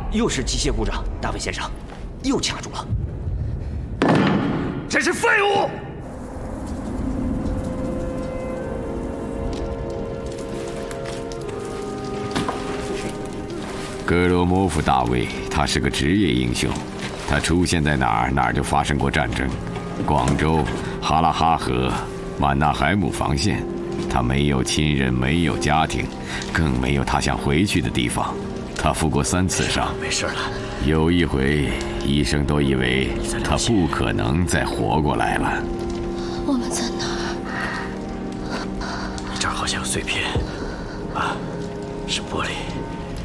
又是机械故障，大卫先生，又卡住了。 这是废物！ 格罗莫夫大卫，他是个职业英雄，他出现在哪儿，哪儿就发生过战争。广州、哈拉哈河、满纳海姆防线，他没有亲人，没有家庭，更没有他想回去的地方。他负过3次伤， 没事了。 有一回，医生都以为他不可能再活过来了。 我们在哪儿？ 这儿好像有碎片。